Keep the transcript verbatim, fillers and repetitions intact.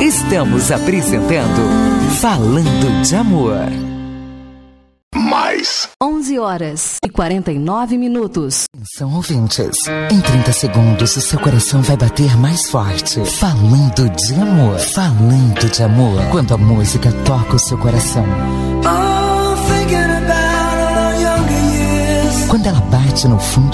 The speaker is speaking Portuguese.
Estamos apresentando Falando de Amor. Mais. onze horas e quarenta e nove minutos. São ouvintes. Em trinta segundos, o seu coração vai bater mais forte. Falando de amor. Falando de amor. Quando a música toca o seu coração. Quando ela bate no fundo